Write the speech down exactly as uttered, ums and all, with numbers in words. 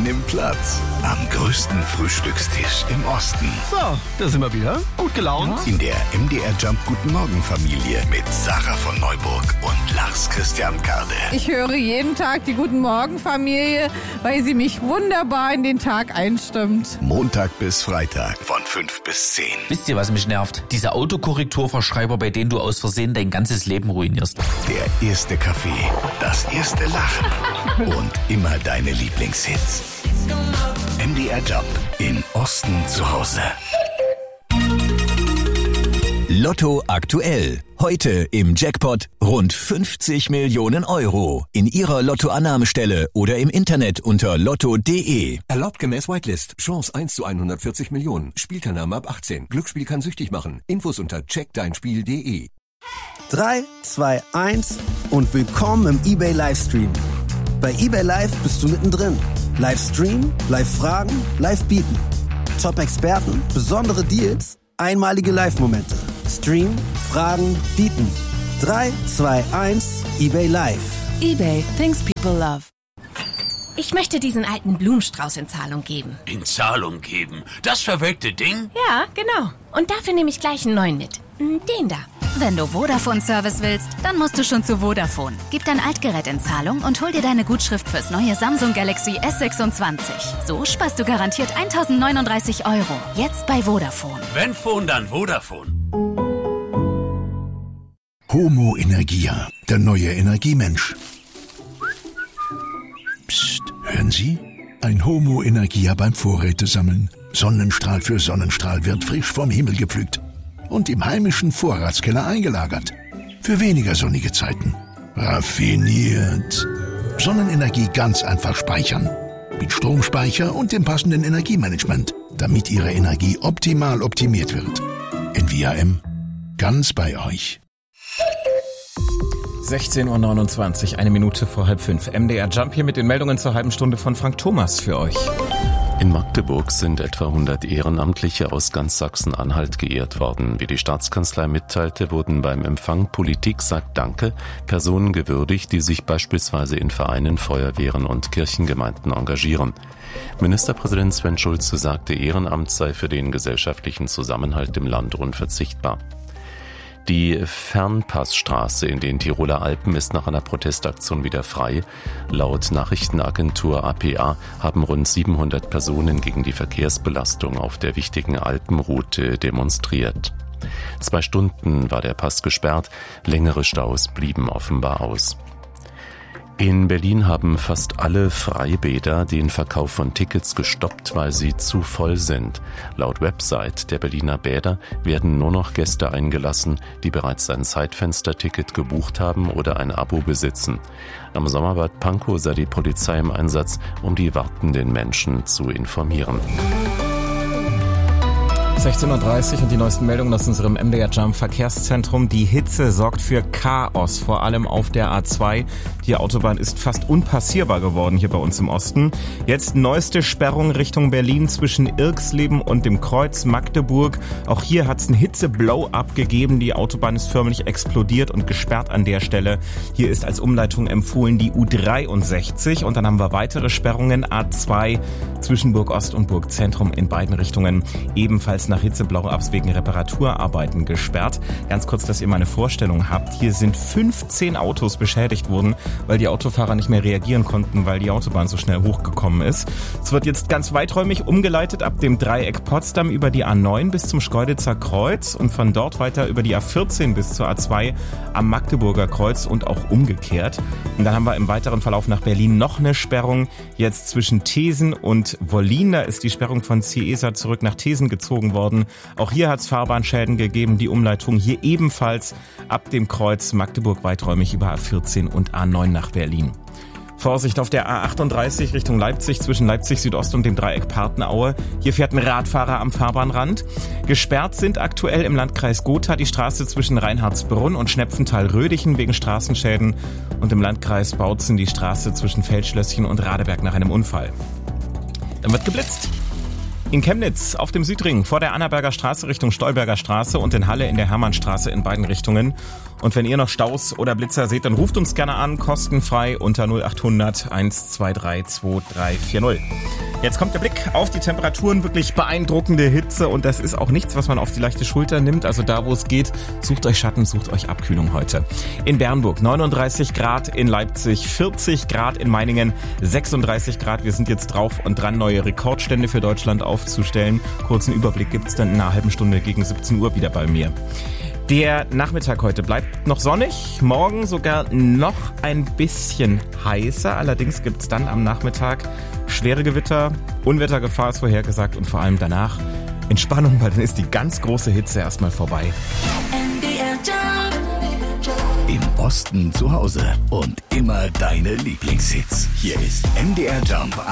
nimm Platz am größten Frühstückstisch im Osten. So, da sind wir wieder. Gut gelaunt. In der M D R Jump Guten Morgen Familie mit Sarah von Neuburg und Lars Christian Kade. Ich höre jeden Tag die Guten Morgen Familie, weil sie mich wunderbar in den Tag einstimmt. Montag bis Freitag von fünf bis zehn. Wisst ihr, was mich nervt? Diese Autokorrekturverschreiber, bei denen du aus Versehen dein ganzes Leben ruinierst. Der erste Kaffee, das erste Lachen und immer deine Lieblingshits. M D R Jump im Osten zu Hause. Lotto aktuell. Heute im Jackpot rund fünfzig Millionen Euro. In Ihrer Lottoannahmestelle oder im Internet unter lotto punkt de. Erlaubt gemäß Whitelist. Chance eins zu hundertvierzig Millionen. Spielteilnahme ab achtzehn. Glücksspiel kann süchtig machen. Infos unter check dein spiel punkt de. drei, zwei, eins und willkommen im eBay Livestream. Bei eBay Live bist du mittendrin. Livestream, Live-Fragen, Live-Bieten. Top-Experten, besondere Deals, einmalige Live-Momente. Stream, Fragen, Bieten. drei, zwei, eins, eBay Live. eBay, things people love. Ich möchte diesen alten Blumenstrauß in Zahlung geben. In Zahlung geben? Das verwelkte Ding? Ja, genau. Und dafür nehme ich gleich einen neuen mit. Den da. Wenn du Vodafone-Service willst, dann musst du schon zu Vodafone. Gib dein Altgerät in Zahlung und hol dir deine Gutschrift fürs neue Samsung Galaxy S sechsundzwanzig. So sparst du garantiert tausendneununddreißig Euro. Jetzt bei Vodafone. Wenn Phone, dann Vodafone. Homo Energia, der neue Energiemensch. Psst, hören Sie? Ein Homo Energia beim Vorrätesammeln. Sonnenstrahl für Sonnenstrahl wird frisch vom Himmel gepflückt und im heimischen Vorratskeller eingelagert. Für weniger sonnige Zeiten. Raffiniert. Sonnenenergie ganz einfach speichern. Mit Stromspeicher und dem passenden Energiemanagement, damit Ihre Energie optimal optimiert wird. N V A M. Ganz bei euch. sechzehn Uhr neunundzwanzig, eine Minute vor halb fünf. M D R Jump hier mit den Meldungen zur halben Stunde von Frank Thomas für euch. In Magdeburg sind etwa hundert Ehrenamtliche aus ganz Sachsen-Anhalt geehrt worden. Wie die Staatskanzlei mitteilte, wurden beim Empfang Politik sagt Danke Personen gewürdigt, die sich beispielsweise in Vereinen, Feuerwehren und Kirchengemeinden engagieren. Ministerpräsident Sven Schulze sagte, Ehrenamt sei für den gesellschaftlichen Zusammenhalt im Land unverzichtbar. Die Fernpassstraße in den Tiroler Alpen ist nach einer Protestaktion wieder frei. Laut Nachrichtenagentur A P A haben rund siebenhundert Personen gegen die Verkehrsbelastung auf der wichtigen Alpenroute demonstriert. Zwei Stunden war der Pass gesperrt, längere Staus blieben offenbar aus. In Berlin haben fast alle Freibäder den Verkauf von Tickets gestoppt, weil sie zu voll sind. Laut Website der Berliner Bäder werden nur noch Gäste eingelassen, die bereits ein Zeitfensterticket gebucht haben oder ein Abo besitzen. Am Sommerbad Pankow sei die Polizei im Einsatz, um die wartenden Menschen zu informieren. sechzehn Uhr dreißig und die neuesten Meldungen aus unserem M D R Jump Verkehrszentrum. Die Hitze sorgt für Chaos, vor allem auf der A zwei. Die Autobahn ist fast unpassierbar geworden hier bei uns im Osten. Jetzt neueste Sperrung Richtung Berlin zwischen Irxleben und dem Kreuz Magdeburg. Auch hier hat es einen Hitze-Blow-up gegeben. Die Autobahn ist förmlich explodiert und gesperrt an der Stelle. Hier ist als Umleitung empfohlen die U dreiundsechzig. Und dann haben wir weitere Sperrungen. A zwei zwischen Burg Ost und Burg Zentrum in beiden Richtungen. Ebenfalls nach Hitze-Blow-ups wegen Reparaturarbeiten gesperrt. Ganz kurz, dass ihr mal eine Vorstellung habt. Hier sind fünfzehn Autos beschädigt worden, weil die Autofahrer nicht mehr reagieren konnten, weil die Autobahn so schnell hochgekommen ist. Es wird jetzt ganz weiträumig umgeleitet ab dem Dreieck Potsdam über die A neun bis zum Schkeuditzer Kreuz und von dort weiter über die A vierzehn bis zur A zwei am Magdeburger Kreuz und auch umgekehrt. Und dann haben wir im weiteren Verlauf nach Berlin noch eine Sperrung. Jetzt zwischen Thesen und Wollin. Da ist die Sperrung von Ciesa zurück nach Thesen gezogen worden. Auch hier hat es Fahrbahnschäden gegeben. Die Umleitung hier ebenfalls ab dem Kreuz Magdeburg weiträumig über A vierzehn und A neun nach Berlin. Vorsicht auf der A achtunddreißig Richtung Leipzig zwischen Leipzig Südost und dem Dreieck Partnenaue. Hier fährt ein Radfahrer am Fahrbahnrand. Gesperrt sind aktuell im Landkreis Gotha die Straße zwischen Reinhardsbrunn und Schnepfenthal-Rödichen wegen Straßenschäden und im Landkreis Bautzen die Straße zwischen Feldschlösschen und Radeberg nach einem Unfall. Dann wird geblitzt. In Chemnitz auf dem Südring vor der Annaberger Straße Richtung Stolberger Straße und in Halle in der Hermannstraße in beiden Richtungen. Und wenn ihr noch Staus oder Blitzer seht, dann ruft uns gerne an, kostenfrei unter null acht hundert eins zwei drei zwei drei vier null. Jetzt kommt der Blick auf die Temperaturen, wirklich beeindruckende Hitze und das ist auch nichts, was man auf die leichte Schulter nimmt. Also da, wo es geht, sucht euch Schatten, sucht euch Abkühlung heute. In Bernburg neununddreißig Grad, in Leipzig vierzig Grad, in Meiningen sechsunddreißig Grad. Wir sind jetzt drauf und dran, neue Rekordstände für Deutschland aufzustellen. Kurzen Überblick gibt's dann in einer halben Stunde gegen siebzehn Uhr wieder bei mir. Der Nachmittag heute bleibt noch sonnig, morgen sogar noch ein bisschen heißer. Allerdings gibt's dann am Nachmittag schwere Gewitter, Unwettergefahr ist vorhergesagt und vor allem danach Entspannung, weil dann ist die ganz große Hitze erstmal vorbei. Im Osten zu Hause und immer deine Lieblingshits. Hier ist M D R Jump.